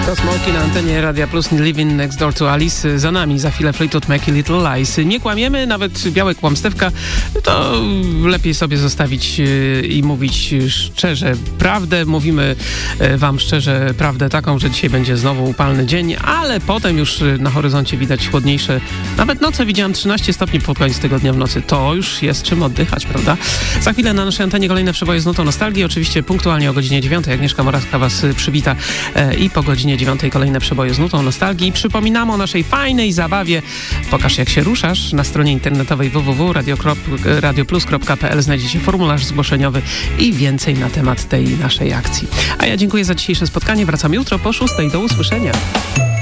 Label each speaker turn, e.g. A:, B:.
A: Smoki na antenie Radia Plus, Living Next Door to Alice. Za nami za chwilę Fleetwood Mac i Little Lies. Nie kłamiemy, nawet białe kłamstewka to lepiej sobie zostawić i mówić szczerze prawdę. Mówimy wam szczerze prawdę taką, że dzisiaj będzie znowu upalny dzień, ale potem już na horyzoncie widać chłodniejsze, nawet noce. Widziałam 13 stopni pod koniec tygodnia w nocy. To już jest czym oddychać, prawda? Za chwilę na naszej antenie kolejne przeboje z nutą nostalgii. Oczywiście punktualnie o godzinie 9 Agnieszka Morawska was przywita i po godzinie 9 kolejne przeboje z nutą nostalgii. Przypominamy o naszej fajnej zabawie. Pokaż jak się ruszasz. Na stronie internetowej www.radioplus.pl znajdziecie formularz zgłoszeniowy i więcej na temat tej naszej akcji. A ja dziękuję za dzisiejsze spotkanie. Wracam jutro po 6. Do usłyszenia.